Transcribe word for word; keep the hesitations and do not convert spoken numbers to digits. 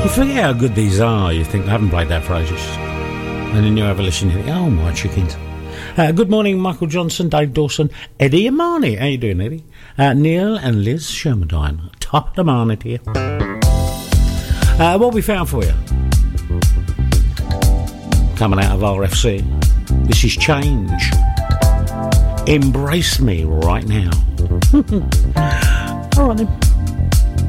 You forget how good these are. You think, I haven't played that for ages. And then you have a listen and you think, oh, my chickens. Uh, good morning, Michael Johnson, Dave Dawson, Eddie Amani. How you doing, Eddie? Uh, Neil and Liz Shermadine. Top of the morning here. Uh, what we found for you? Coming out of R F C. This is Change. Embrace me right now. All right then.